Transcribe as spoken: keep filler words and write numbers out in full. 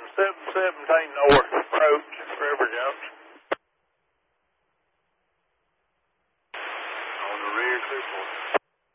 seven seventeen North approach, River Junction. On the rear, two four.